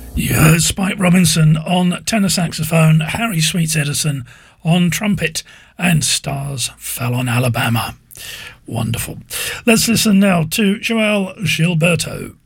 You heard Spike Robinson on tenor saxophone, Harry Sweets Edison on trumpet, and Stars Fell on Alabama. Wonderful. Let's listen now to Joel Gilberto.